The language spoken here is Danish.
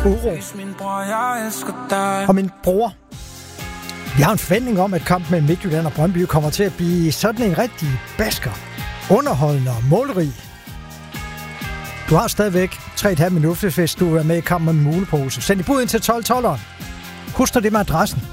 uro. Og min bror. Vi har en forventning om, at kampen mellem Midtjylland og Brøndby kommer til at blive sådan en rigtig basker. Underholdende og målrig. Du har stadigvæk 3,5 minutter, hvis du er med i kampen med en mulepose. Send i bud ind til 12-12'eren. Husk det med adressen.